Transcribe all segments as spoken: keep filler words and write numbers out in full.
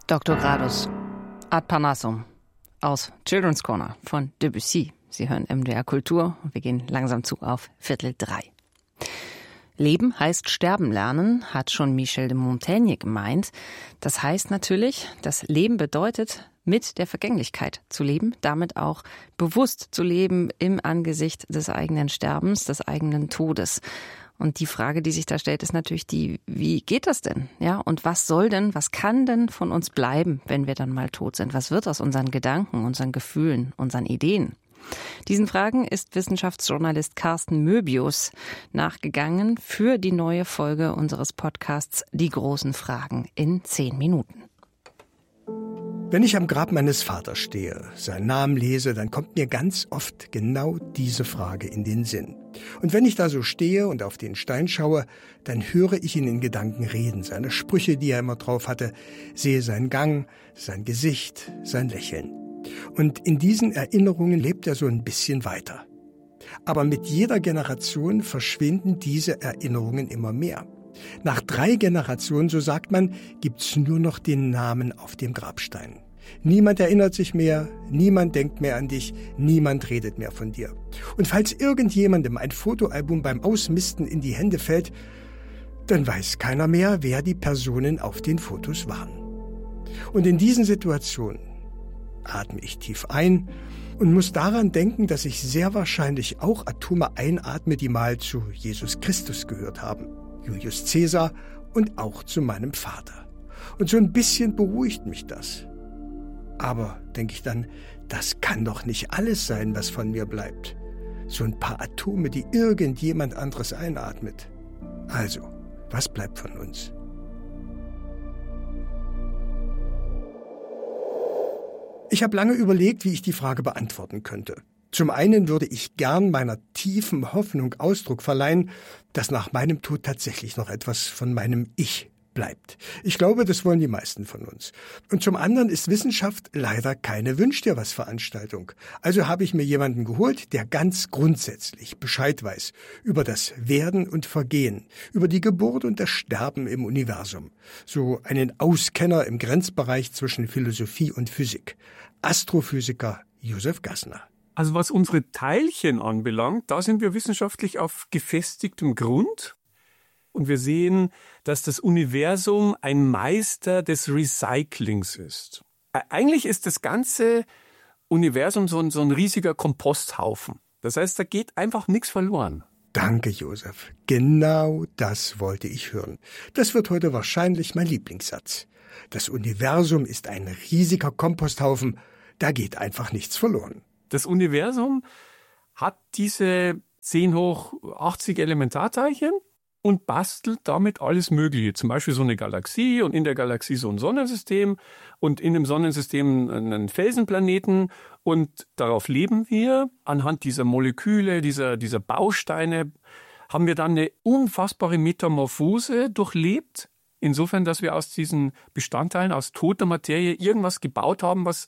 Doktor Gradus, Ad Parnassum aus Children's Corner von Debussy. Sie hören M D R Kultur und wir gehen langsam zu auf Viertel drei. Leben heißt sterben lernen, hat schon Michel de Montaigne gemeint. Das heißt natürlich, das Leben bedeutet, mit der Vergänglichkeit zu leben, damit auch bewusst zu leben im Angesicht des eigenen Sterbens, des eigenen Todes. Und die Frage, die sich da stellt, ist natürlich die, wie geht das denn? Ja, und was soll denn, was kann denn von uns bleiben, wenn wir dann mal tot sind? Was wird aus unseren Gedanken, unseren Gefühlen, unseren Ideen? Diesen Fragen ist Wissenschaftsjournalist Carsten Möbius nachgegangen für die neue Folge unseres Podcasts Die großen Fragen in zehn Minuten. Wenn ich am Grab meines Vaters stehe, seinen Namen lese, dann kommt mir ganz oft genau diese Frage in den Sinn. Und wenn ich da so stehe und auf den Stein schaue, dann höre ich ihn in Gedanken reden, seine Sprüche, die er immer drauf hatte, sehe seinen Gang, sein Gesicht, sein Lächeln. Und in diesen Erinnerungen lebt er so ein bisschen weiter. Aber mit jeder Generation verschwinden diese Erinnerungen immer mehr. Nach drei Generationen, so sagt man, gibt's nur noch den Namen auf dem Grabstein. Niemand erinnert sich mehr, niemand denkt mehr an dich, niemand redet mehr von dir. Und falls irgendjemandem ein Fotoalbum beim Ausmisten in die Hände fällt, dann weiß keiner mehr, wer die Personen auf den Fotos waren. Und in diesen Situationen atme ich tief ein und muss daran denken, dass ich sehr wahrscheinlich auch Atome einatme, die mal zu Jesus Christus gehört haben, Julius Caesar und auch zu meinem Vater. Und so ein bisschen beruhigt mich das. Aber, denke ich dann, das kann doch nicht alles sein, was von mir bleibt. So ein paar Atome, die irgendjemand anderes einatmet. Also, was bleibt von uns? Ich habe lange überlegt, wie ich die Frage beantworten könnte. Zum einen würde ich gern meiner tiefen Hoffnung Ausdruck verleihen, dass nach meinem Tod tatsächlich noch etwas von meinem Ich bleibt. Ich glaube, das wollen die meisten von uns. Und zum anderen ist Wissenschaft leider keine Wünsch-dir-was-Veranstaltung. Also habe ich mir jemanden geholt, der ganz grundsätzlich Bescheid weiß über das Werden und Vergehen, über die Geburt und das Sterben im Universum. So einen Auskenner im Grenzbereich zwischen Philosophie und Physik. Astrophysiker Josef Gassner. Also was unsere Teilchen anbelangt, da sind wir wissenschaftlich auf gefestigtem Grund. Und wir sehen, dass das Universum ein Meister des Recyclings ist. Eigentlich ist das ganze Universum so ein, so ein riesiger Komposthaufen. Das heißt, da geht einfach nichts verloren. Danke, Josef. Genau das wollte ich hören. Das wird heute wahrscheinlich mein Lieblingssatz. Das Universum ist ein riesiger Komposthaufen. Da geht einfach nichts verloren. Das Universum hat diese zehn hoch achtzig Elementarteilchen und bastelt damit alles Mögliche. Zum Beispiel so eine Galaxie und in der Galaxie so ein Sonnensystem und in dem Sonnensystem einen Felsenplaneten. Und darauf leben wir. Anhand dieser Moleküle, dieser, dieser Bausteine haben wir dann eine unfassbare Metamorphose durchlebt. Insofern, dass wir aus diesen Bestandteilen, aus toter Materie irgendwas gebaut haben, was,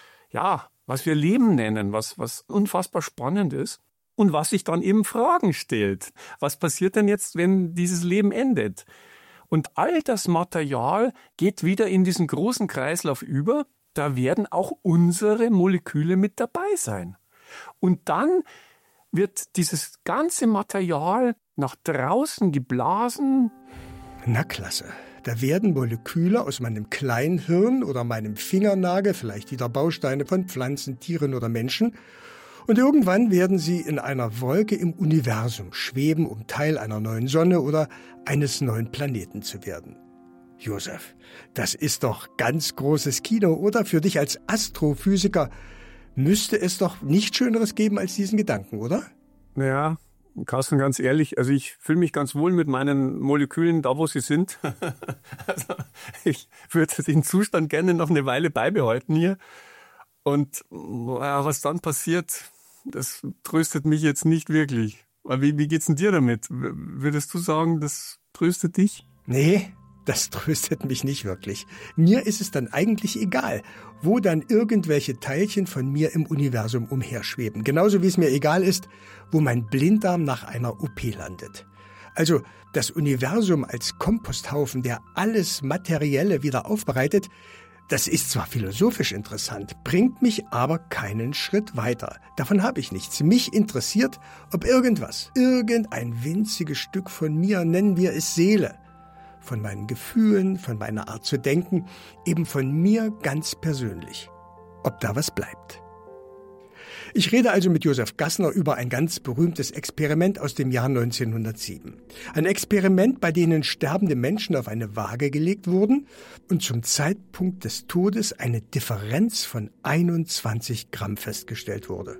ja, was wir Leben nennen, was, was unfassbar spannend ist. Und was sich dann eben Fragen stellt. Was passiert denn jetzt, wenn dieses Leben endet? Und all das Material geht wieder in diesen großen Kreislauf über. Da werden auch unsere Moleküle mit dabei sein. Und dann wird dieses ganze Material nach draußen geblasen. Na klasse. Da werden Moleküle aus meinem Kleinhirn oder meinem Fingernagel, vielleicht wieder Bausteine von Pflanzen, Tieren oder Menschen. Und irgendwann werden sie in einer Wolke im Universum schweben, um Teil einer neuen Sonne oder eines neuen Planeten zu werden. Josef, das ist doch ganz großes Kino, oder? Für dich als Astrophysiker müsste es doch nichts Schöneres geben als diesen Gedanken, oder? Naja, Carsten, ganz ehrlich, also ich fühle mich ganz wohl mit meinen Molekülen da, wo sie sind. Also ich würde den Zustand gerne noch eine Weile beibehalten hier. Und ja, was dann passiert, das tröstet mich jetzt nicht wirklich. Wie, wie geht's denn dir damit? Würdest du sagen, das tröstet dich? Nee, das tröstet mich nicht wirklich. Mir ist es dann eigentlich egal, wo dann irgendwelche Teilchen von mir im Universum umherschweben. Genauso wie es mir egal ist, wo mein Blinddarm nach einer O P landet. Also das Universum als Komposthaufen, der alles Materielle wieder aufbereitet, Das ist zwar philosophisch interessant, bringt mich aber keinen Schritt weiter. Davon habe ich nichts. Mich interessiert, ob irgendwas, irgendein winziges Stück von mir, nennen wir es Seele, von meinen Gefühlen, von meiner Art zu denken, eben von mir ganz persönlich, ob da was bleibt. Ich rede also mit Josef Gassner über ein ganz berühmtes Experiment aus dem Jahr neunzehnhundertsieben. Ein Experiment, bei dem sterbende Menschen auf eine Waage gelegt wurden und zum Zeitpunkt des Todes eine Differenz von einundzwanzig Gramm festgestellt wurde.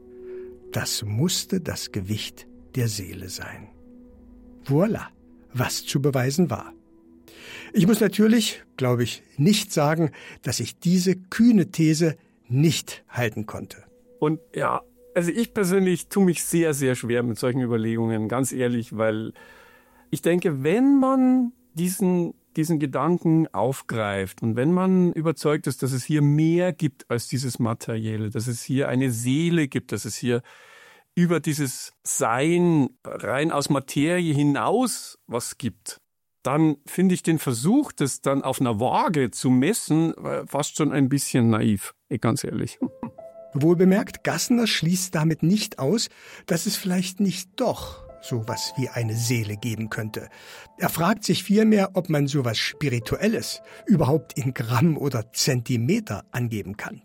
Das musste das Gewicht der Seele sein. Voilà, was zu beweisen war. Ich muss natürlich, glaube ich, nicht sagen, dass ich diese kühne These nicht halten konnte. Und ja, also ich persönlich tue mich sehr, sehr schwer mit solchen Überlegungen, ganz ehrlich, weil ich denke, wenn man diesen, diesen Gedanken aufgreift und wenn man überzeugt ist, dass es hier mehr gibt als dieses Materielle, dass es hier eine Seele gibt, dass es hier über dieses Sein rein aus Materie hinaus was gibt, dann finde ich den Versuch, das dann auf einer Waage zu messen, fast schon ein bisschen naiv, ganz ehrlich. Wohlbemerkt, Gassner schließt damit nicht aus, dass es vielleicht nicht doch sowas wie eine Seele geben könnte. Er fragt sich vielmehr, ob man sowas Spirituelles überhaupt in Gramm oder Zentimeter angeben kann.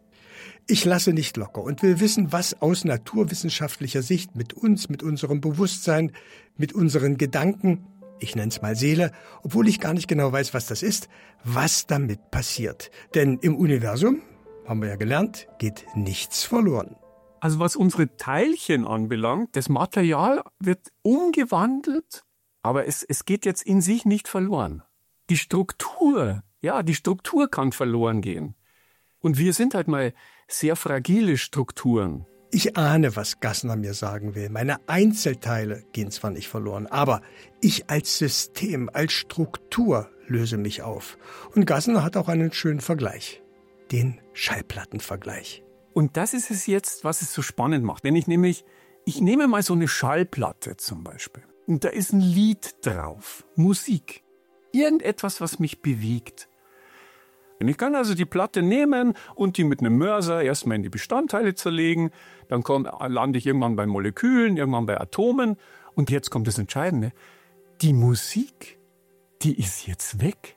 Ich lasse nicht locker und will wissen, was aus naturwissenschaftlicher Sicht mit uns, mit unserem Bewusstsein, mit unseren Gedanken, ich nenne es mal Seele, obwohl ich gar nicht genau weiß, was das ist, was damit passiert. Denn im Universum, haben wir ja gelernt, geht nichts verloren. Also was unsere Teilchen anbelangt, das Material wird umgewandelt, aber es, es geht jetzt in sich nicht verloren. Die Struktur, ja, die Struktur kann verloren gehen. Und wir sind halt mal sehr fragile Strukturen. Ich ahne, was Gassner mir sagen will. Meine Einzelteile gehen zwar nicht verloren, aber ich als System, als Struktur löse mich auf. Und Gassner hat auch einen schönen Vergleich. Den Schallplattenvergleich. Und das ist es jetzt, was es so spannend macht. Wenn ich nämlich, ich nehme mal so eine Schallplatte zum Beispiel. Und da ist ein Lied drauf, Musik. Irgendetwas, was mich bewegt. Und ich kann also die Platte nehmen und die mit einem Mörser erstmal in die Bestandteile zerlegen. Dann komm, lande ich irgendwann bei Molekülen, irgendwann bei Atomen. Und jetzt kommt das Entscheidende. Die Musik, die ist jetzt weg.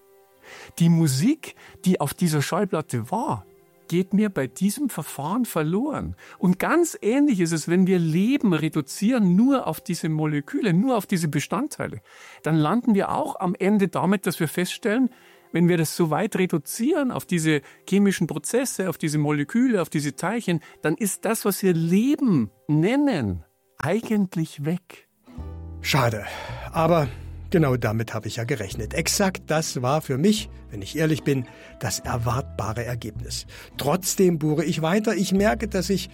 Die Musik, die auf dieser Schallplatte war, geht mir bei diesem Verfahren verloren. Und ganz ähnlich ist es, wenn wir Leben reduzieren nur auf diese Moleküle, nur auf diese Bestandteile. Dann landen wir auch am Ende damit, dass wir feststellen, wenn wir das so weit reduzieren auf diese chemischen Prozesse, auf diese Moleküle, auf diese Teilchen, dann ist das, was wir Leben nennen, eigentlich weg. Schade, aber genau damit habe ich ja gerechnet. Exakt das war für mich, wenn ich ehrlich bin, das erwartbare Ergebnis. Trotzdem bohre ich weiter. Ich merke, dass ich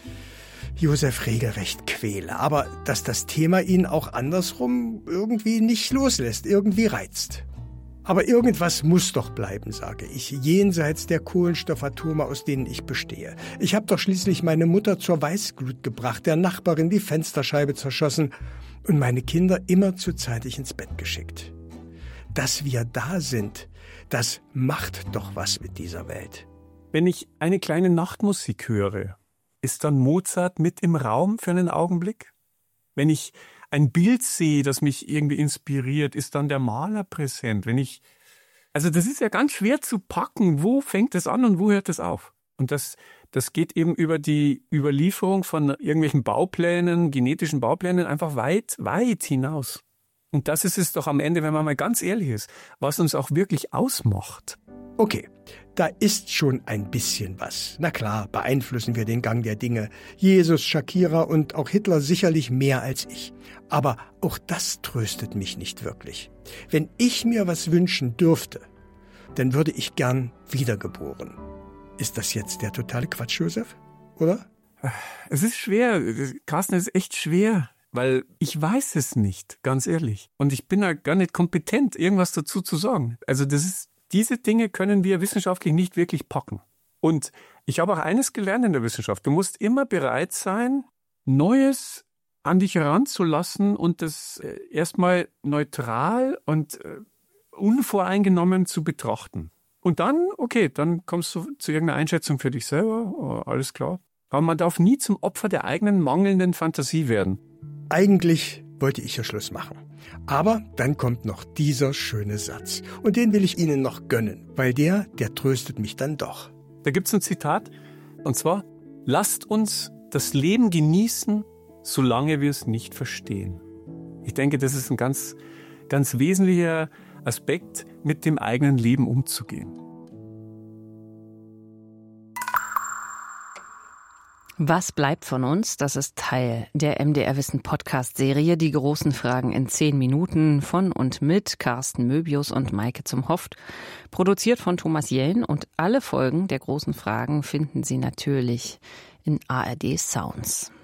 Josef regelrecht quäle, aber dass das Thema ihn auch andersrum irgendwie nicht loslässt, irgendwie reizt. Aber irgendwas muss doch bleiben, sage ich, jenseits der Kohlenstoffatome, aus denen ich bestehe. Ich habe doch schließlich meine Mutter zur Weißglut gebracht, der Nachbarin die Fensterscheibe zerschossen und meine Kinder immer zu zeitig ins Bett geschickt. Dass wir da sind, das macht doch was mit dieser Welt. Wenn ich eine kleine Nachtmusik höre, ist dann Mozart mit im Raum für einen Augenblick? Wenn ich ein Bild sehe, das mich irgendwie inspiriert, ist dann der Maler präsent. Wenn ich, also das ist ja ganz schwer zu packen. Wo fängt es an und wo hört es auf? Und das, das geht eben über die Überlieferung von irgendwelchen Bauplänen, genetischen Bauplänen, einfach weit, weit hinaus. Und das ist es doch am Ende, wenn man mal ganz ehrlich ist, was uns auch wirklich ausmacht. Okay, da ist schon ein bisschen was. Na klar, beeinflussen wir den Gang der Dinge. Jesus, Shakira und auch Hitler sicherlich mehr als ich. Aber auch das tröstet mich nicht wirklich. Wenn ich mir was wünschen dürfte, dann würde ich gern wiedergeboren. Ist das jetzt der totale Quatsch, Josef? Oder? Es ist schwer. Carsten, es ist echt schwer. Weil ich weiß es nicht, ganz ehrlich. Und ich bin da gar nicht kompetent, irgendwas dazu zu sagen. Also das ist, diese Dinge können wir wissenschaftlich nicht wirklich packen. Und ich habe auch eines gelernt in der Wissenschaft. Du musst immer bereit sein, Neues an dich heranzulassen und das erstmal neutral und unvoreingenommen zu betrachten. Und dann, okay, dann kommst du zu irgendeiner Einschätzung für dich selber, oh, alles klar. Aber man darf nie zum Opfer der eigenen mangelnden Fantasie werden. Eigentlich wollte ich ja Schluss machen. Aber dann kommt noch dieser schöne Satz. Und den will ich Ihnen noch gönnen, weil der, der tröstet mich dann doch. Da gibt's ein Zitat, und zwar: Lasst uns das Leben genießen, solange wir es nicht verstehen. Ich denke, das ist ein ganz, ganz wesentlicher Aspekt, mit dem eigenen Leben umzugehen. Was bleibt von uns? Das ist Teil der M D R Wissen Podcast-Serie Die großen Fragen in zehn Minuten von und mit Carsten Möbius und Maike zum Hoft. Produziert von Thomas Jellen, und alle Folgen der großen Fragen finden Sie natürlich in A R D Sounds.